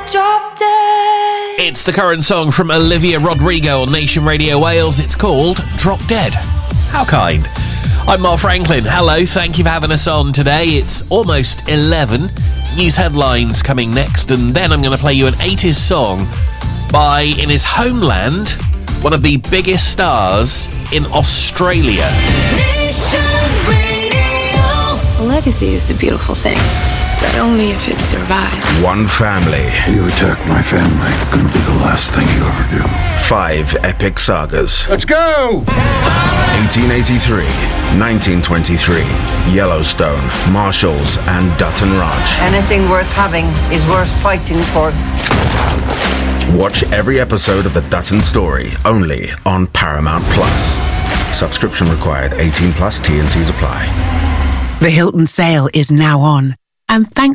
Drop Dead. It's the current song from Olivia Rodrigo on Nation Radio Wales. It's called Drop Dead. How kind. I'm Mark Franklin. Hello, thank you for having us on today. It's almost 11. News headlines coming next, and then I'm going to play you an 80s song by, in his homeland, one of the biggest stars in Australia. Nation Radio. A legacy is a beautiful thing, but only if it survives. One family. You attack my family, gonna be the last thing you ever do. 5 epic sagas. Let's go! 1883, 1923, Yellowstone, Marshalls, and Dutton Ranch. Anything worth having is worth fighting for. Watch every episode of The Dutton Story, only on Paramount Plus. Subscription required. 18 plus. T&Cs apply. The Hilton sale is now on. And thanks